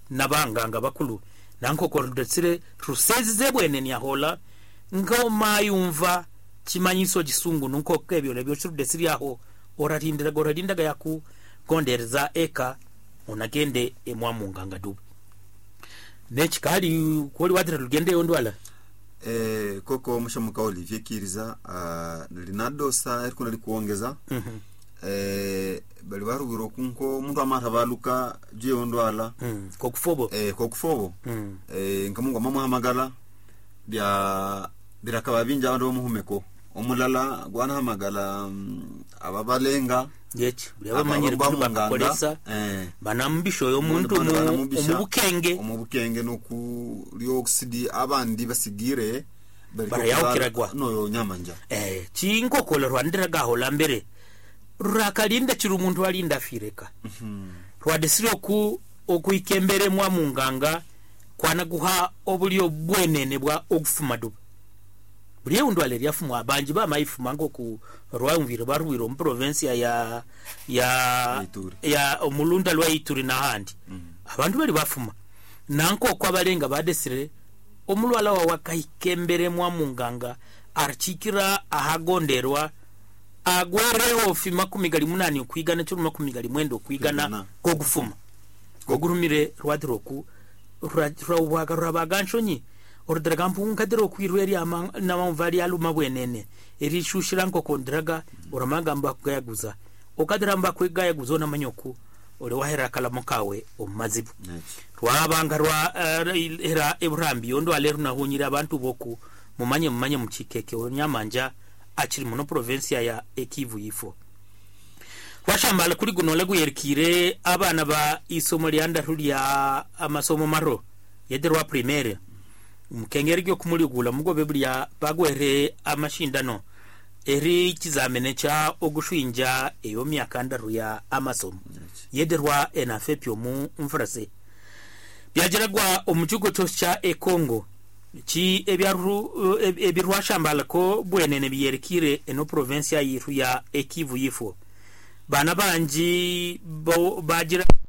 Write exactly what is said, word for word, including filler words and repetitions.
nabanganga bakulu nanko korodetsire ruseze bwenene yahola ngo mayumva kimanyiso gisungu nunko kebyo lebyo chirudesiri aho oratindira goradindaga yaku gonderza eka onagende emwamunganga dubu nechikali koli wadira lugende yondwala eh koko mushamuka Olivier Kiriza uh, linado sa eriko nalikuongeza mhm mm eh bali barubiro kunko mundu amara baluka je ondwala mm kokufobo eh kokufobo mm eh nkamungu mama hamagala bya birakaba binja ndo muhumeko omulala gwana hamagala um, ababalenga yechi bya bamanyire bakolesa eh banambisho yo muntu omubukenge omubukenge no ku lyoxidi abandi basigire bara yaukiragwa no yo nyamanja eh chingo kolorwa ndiraga hola mbere rakalinda chiru muntu alinda fireka mhm rwadesiro ku okuikembere mwa munganga kwana guha obulyo bwenene bwa ogufuma dubu buriye undwale lyafumwa abanji ba mayifuma ngo ku rwamvire barwiro mu province ya ya Ituri. ya omulunda lwa Ituri na handi mm -hmm. abantu bali bafuma nanko kwa balenga badesire omulwala wa wakayikembere mwa munganga archikira ahagonderwa agwere ofi makumi gali munani kwigana cyo makumi gali mwendo kwigana ko gufuma ko gurumire rwadiroku rwawaga rabaganshonyi ordraga mpunga dero kwirweri ama na mavali aluma bwenene eri shushira nko kondraga oramaga mba kugayaguza okadira mba kwigayaguzo na manyoku ole wahera kala mukawe omazibu rwabanga rwa uh, era Ibrahim yondo aleru na hunyira abantu boku mumanye mumanye mukikeke onyamanja akiri muno provincia ya Ekivu yifo washambala kuri gunola guyerkire abana ba isomo lyanda rulya amasomo maro yederwa primaire mukengeri gyo kumuligula mugobe bulya bagwere amashindano eri kizamene cha ogushwinja eyo myaka ndaru ya amasomo yederwa enafepyo mu mfrase byagiragwa omujugo cha ekongo chi ebyaru ebirwa shambala ko bwenene biyerkire eno provincia yiru ya Ekivu yifo bana banji bagira